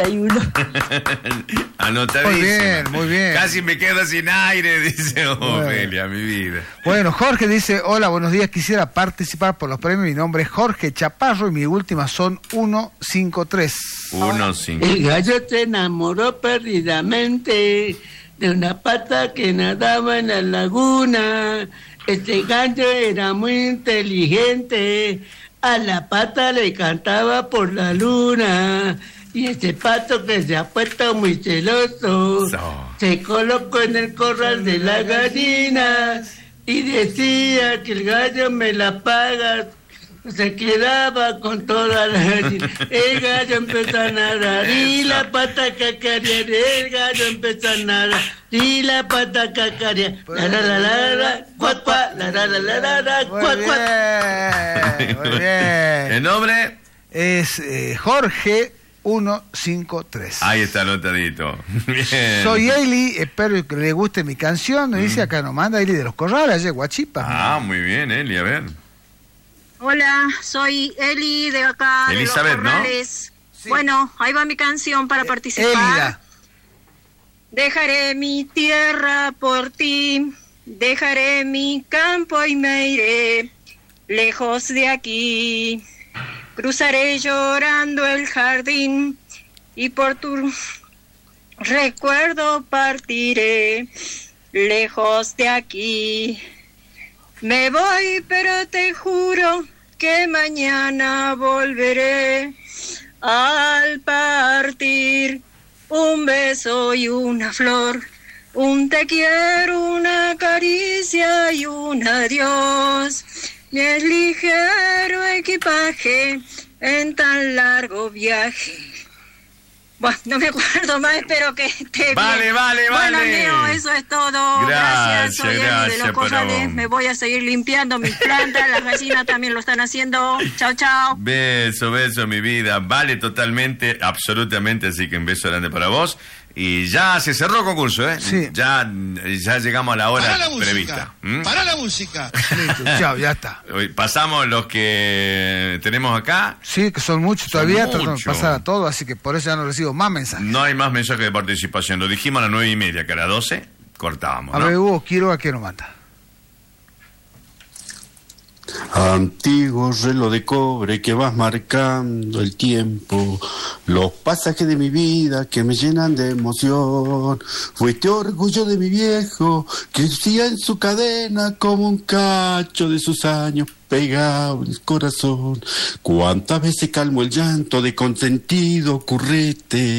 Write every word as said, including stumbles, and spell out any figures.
Anotadísimo. Muy bien, muy bien. Casi me quedo sin aire, dice Ofelia, bueno. Mi vida. Bueno, Jorge dice, hola, buenos días, quisiera participar por los premios. Mi nombre es Jorge Chaparro y mi última son uno cinco tres. uno cinco. El gallo se enamoró perdidamente de una pata que nadaba en la laguna. Este gallo era muy inteligente, a la pata le cantaba por la luna. Y ese pato que se ha puesto muy celoso, so. se colocó en el corral de la gallina y decía que el gallo me la paga. Se quedaba con toda la gallina. El gallo empezó a nadar y la pata cacarear. El gallo empezó a nadar y la pata cacarear. La la la la la, cuac cuac, la la la la la, cuac cuac. Muy bien. ¿El nombre? Es eh, Jorge uno cinco tres. Ahí está anotadito. Bien. Soy Eli, espero que le guste mi canción. Me mm. dice acá, nos manda Eli de los Corrales, de Guachipa. Ah, muy bien, Eli, a ver. Hola, soy Eli de acá, Elizabeth, de los Corrales. ¿No? Sí. Bueno, ahí va mi canción para participar. Elida. Dejaré mi tierra por ti, dejaré mi campo y me iré lejos de aquí. Cruzaré llorando el jardín y por tu recuerdo partiré lejos de aquí. Me voy, pero te juro que mañana volveré. Al partir, un beso y una flor, un te quiero, una caricia y un adiós. Mi ligero equipaje en tan largo viaje. Bueno, no me acuerdo más, espero que esté vale, bien. Vale, vale, Bueno, Leo, eso es todo. Gracias, gracias soy Eli de los Corrales. Me voy a seguir limpiando mis plantas, las gallinas también lo están haciendo. Chao, chao. Beso, beso, mi vida. Vale totalmente, absolutamente, así que un beso grande para vos. Y ya se cerró el concurso, ¿eh? Sí. Ya, ya llegamos a la hora la prevista. ¿Mm? Para la música. Listo, chao, ya está. Pasamos los que tenemos acá. Sí, que son muchos todavía, son tratando mucho. de pasar a todo, así que por eso ya no recibo más mensajes. No hay más mensajes de participación. Lo dijimos a las nueve y media, que a las doce cortábamos, ¿no? A ver, Hugo, quiero a quién nos manda. Antiguo reloj de cobre que vas marcando el tiempo, los pasajes de mi vida que me llenan de emoción. Fuiste orgullo de mi viejo que lucía en su cadena como un cacho de sus años pegado en el corazón. Cuántas veces calmo el llanto de consentido currete.